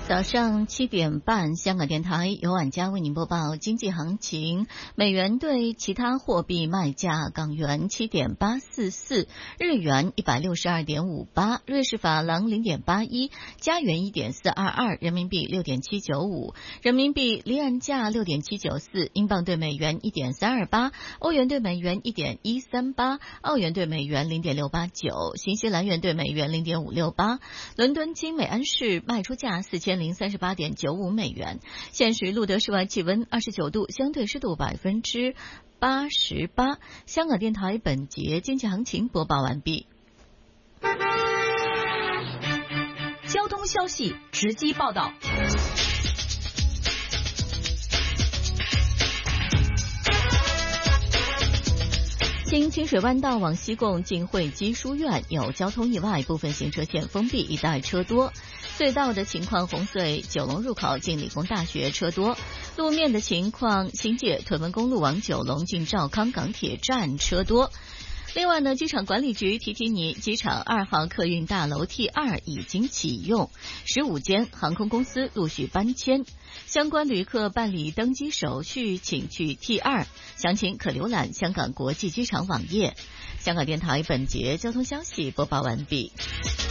早上7点半，香港电台由婉佳为您播报经济行情。美元对其他货币卖价：港元7.844，日元162.58，瑞士法郎0.81，加元1.422，人民币6.795，人民币离岸价6.794，英镑对美元1.328，欧元对美元1.138，澳元对美元0.689，新西兰元对美元0.568。伦敦金每安士卖出价4038.95美元。现时录得室外气温29度，相对湿度88%。香港电台本节经济行情播报完毕。 交通消息直击报道。 经清水湾道往西贡近汇基书院有交通意外，部分行车线封闭，一带车多。隧道的情况，红隧九龙入口近理工大学车多。路面的情况，新界屯门公路往九龙近兆康港铁站车多。另外呢，机场管理局提提你，机场2号客运大楼 T2 已经启用，15间航空公司陆续搬迁，相关旅客办理登机手续请去 T2， 详情可浏览香港国际机场网页。香港电台本节交通消息播报完毕。